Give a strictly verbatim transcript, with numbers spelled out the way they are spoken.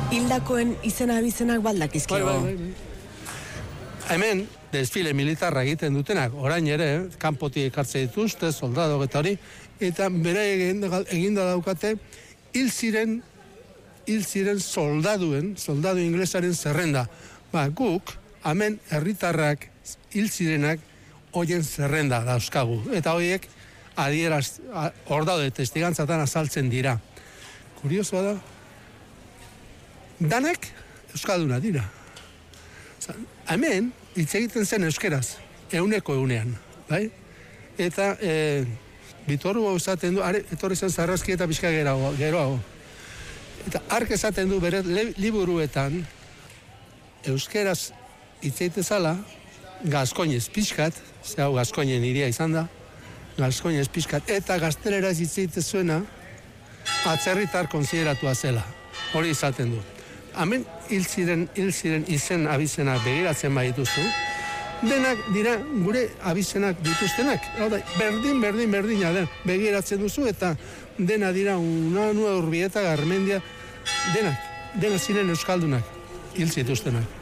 Hildakoen izena abizenak baldakizkio. Bai, bai, bai. Hemen, desfile militarra egiten dutenak, orain ere, kanpotik ekartze dituzte, soldadok eta hori, eta bere eginda daukate, hil ziren, hil ziren soldaduen, soldadu inglesaren zerrenda. Ba, guk, hemen herritarrak hil zirenak, hoien zerrenda dauzkagu. Eta horiek, adieraz, hor daude, testigantzatan azaltzen dira. Kuriosoa da, danak euskalduna dira. Hemen, hitz egiten zen euskeraz, euneko eunean, bai? Eta, e, bitorru esaten du, are, etorri zen zarrazki eta pixka geroago, geroago. Eta ark esaten du bere liburuetan, euskeraz hitz egiten zala, gazkoinez pixkat, ze hau gazkoinen iria izan da, gazkoinez pixkat, eta gazteleraz hitz egiten zuena, atzerritar konsideratua zela, hori izaten du. Hemen hil ziren, hil ziren izen abizenak begiratzen badituzu, denak dira gure abizenak dituztenak. Hau da, berdin, berdin, berdina den begiratzen duzu, eta dena dira Unanue, Urbieta, Garmendia, denak, dena ziren euskaldunak hil zituztenak.